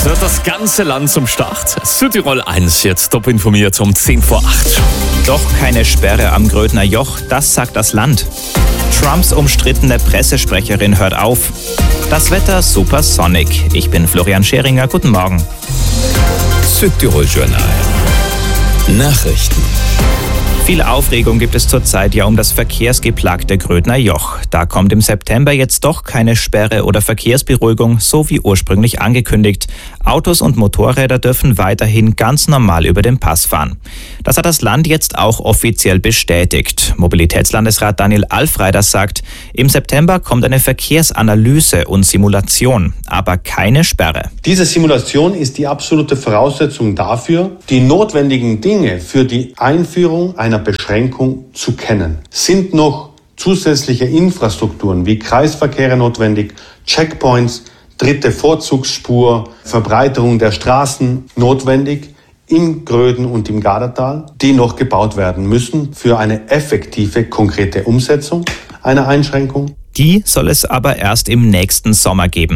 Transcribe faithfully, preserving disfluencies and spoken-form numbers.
Das hört das ganze Land zum Start. Südtirol eins jetzt top informiert um zehn vor acht. Doch keine Sperre am Grödner Joch, das sagt das Land. Trumps umstrittene Pressesprecherin hört auf. Das Wetter supersonic. Ich bin Florian Scheringer, guten Morgen. Südtirol Journal. Nachrichten. Viel Aufregung gibt es zurzeit ja um das verkehrsgeplagte Grödner Joch. Da kommt im September jetzt doch keine Sperre oder Verkehrsberuhigung, so wie ursprünglich angekündigt. Autos und Motorräder dürfen weiterhin ganz normal über den Pass fahren. Das hat das Land jetzt auch offiziell bestätigt. Mobilitätslandesrat Daniel Alfreider sagt, im September kommt eine Verkehrsanalyse und Simulation, aber keine Sperre. Diese Simulation ist die absolute Voraussetzung dafür, die notwendigen Dinge für die Einführung einer Beschränkung zu kennen. Sind noch zusätzliche Infrastrukturen wie Kreisverkehre notwendig, Checkpoints, dritte Vorzugsspur, Verbreiterung der Straßen notwendig in Gröden und im Gardatal, die noch gebaut werden müssen für eine effektive, konkrete Umsetzung einer Einschränkung? Die soll es aber erst im nächsten Sommer geben.